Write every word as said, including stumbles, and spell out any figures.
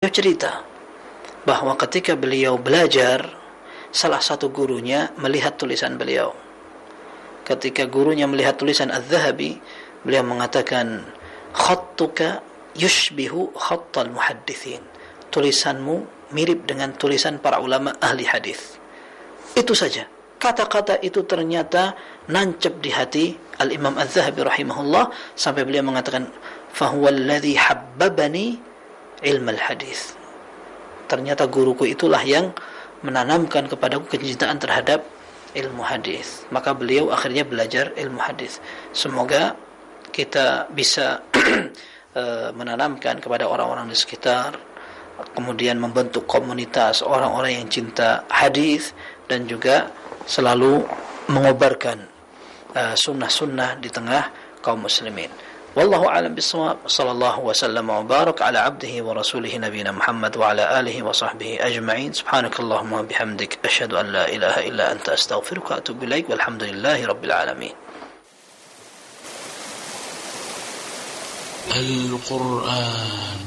bercerita bahwa ketika beliau belajar, salah satu gurunya melihat tulisan beliau. Ketika gurunya melihat tulisan Az-Zahabi, beliau mengatakan, khattuka yushbihu khattal muhaddithin. Tulisanmu mirip dengan tulisan para ulama ahli hadis. Itu saja. Kata-kata itu ternyata nancap di hati Al-Imam Az-Zahabi rahimahullah, sampai beliau mengatakan, fahuwa alladhi habbabani ilmal hadis. Ternyata guruku itulah yang menanamkan kepadaku kecintaan terhadap ilmu hadis. Maka beliau akhirnya belajar ilmu hadis. Semoga kita bisa menanamkan kepada orang-orang di sekitar, kemudian membentuk komunitas orang-orang yang cinta hadis, dan juga selalu mengobarkan uh, sunnah-sunnah di tengah kaum muslimin. Wallahu a'lam bissawab. Sallallahu wasallam wa barak ala abdihi wa rasulihi nabiyina Muhammad wa ala alihi wa sahbihi ajma'in. Subhanakallahumma wa bihamdik, asyhadu an la ilaha illa anta, astaghfiruka wa atubu ilaik. Walhamdulillahi rabbil alamin. Al-Quran